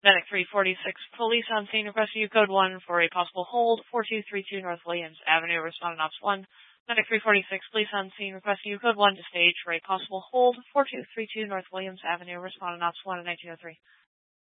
Medic 346, police on scene requesting you code 1 for a possible hold, 4232 North Williams Avenue, respondent ops 1. Medic 346, police on scene requesting you code 1 to stage for a possible hold, 4232 North Williams Avenue, respondent ops 1 in 1903.